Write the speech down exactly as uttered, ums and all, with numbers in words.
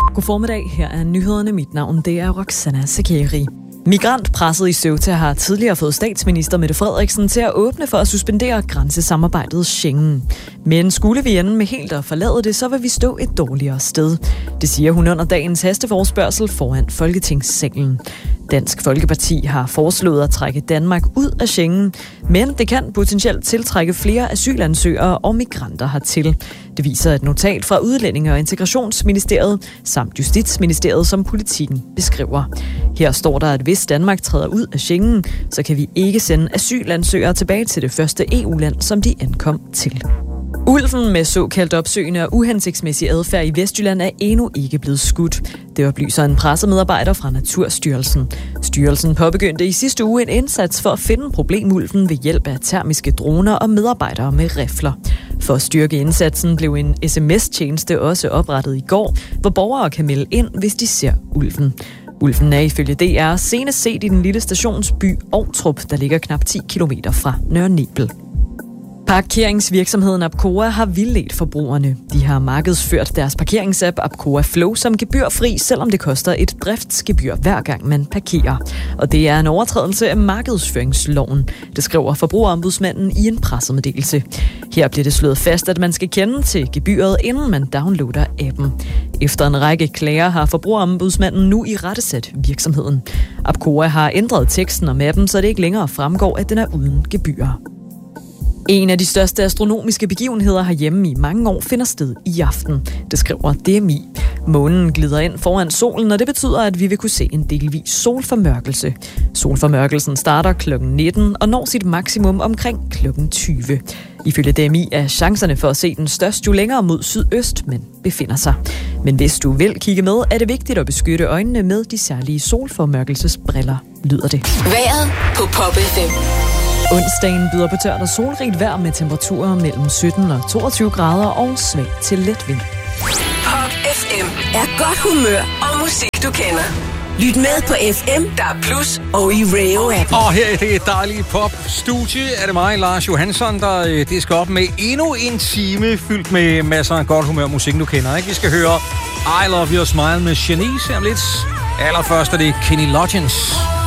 God formiddag, her er nyhederne. Mit navn det er Roxana Sakeri. Migrantpresset i Ceuta har tidligere fået statsminister Mette Frederiksen til at åbne for at suspendere grænsesamarbejdet Schengen. Men skulle vi ende med helt at forlade det, så vil vi stå et dårligere sted. Det siger hun under dagens hasteforespørgsel foran Folketingssalen. Dansk Folkeparti har foreslået at trække Danmark ud af Schengen, men det kan potentielt tiltrække flere asylansøgere og migranter hertil. Det viser et notat fra Udlændinge- og Integrationsministeriet samt Justitsministeriet, som Politikken beskriver. Her står der, at hvis Danmark træder ud af Schengen, så kan vi ikke sende asylansøgere tilbage til det første E U-land, som de ankom til. Ulven med såkaldt opsøgende og uhensigtsmæssig adfærd i Vestjylland er endnu ikke blevet skudt. Det oplyser en pressemedarbejder fra Naturstyrelsen. Styrelsen påbegyndte i sidste uge en indsats for at finde problemulven ved hjælp af termiske droner og medarbejdere med rifler. For at styrke indsatsen blev en sms-tjeneste også oprettet i går, hvor borgere kan melde ind, hvis de ser ulven. Ulven er ifølge D R senest set i den lille stationsby Ovtrup, der ligger knap ti kilometer fra Nørre Nebel. Parkeringsvirksomheden Apcoa har vildledt forbrugerne. De har markedsført deres parkeringsapp Apcoa Flow som gebyrfri, selvom det koster et driftsgebyr hver gang man parkerer. Og det er en overtrædelse af markedsføringsloven, det skriver Forbrugerombudsmanden i en pressemeddelelse. Her bliver det slået fast, at man skal kende til gebyret, inden man downloader appen. Efter en række klager har Forbrugerombudsmanden nu irettesat virksomheden. Apcoa har ændret teksten om appen, så det ikke længere fremgår, at den er uden gebyrer. En af de største astronomiske begivenheder herhjemme i mange år finder sted i aften. Det skriver D M I. Månen glider ind foran solen, og det betyder, at vi vil kunne se en delvis solformørkelse. Solformørkelsen starter klokken nitten og når sit maksimum omkring klokken tyve. Ifølge D M I er chancerne for at se den størst, jo længere mod sydøst man befinder sig. Men hvis du vil kigge med, er det vigtigt at beskytte øjnene med de særlige solformørkelsesbriller, lyder det. Vejret på Pop F M. Onsdagen byder på tørt og solrigt vejr med temperaturer mellem sytten og toogtyve grader og svag til let vind. Pop F M er godt humør og musik, du kender. Lyt med på F M, der er plus og i Rayo-appen. Og her i det dejlige pop-studie er det mig, Lars Johansson, der det skal op med endnu en time fyldt med masser af godt humør musik, du kender. Ikke? Vi skal høre I Love Your Smile med Shanice om lidt. Allerførst er det Kenny Loggins.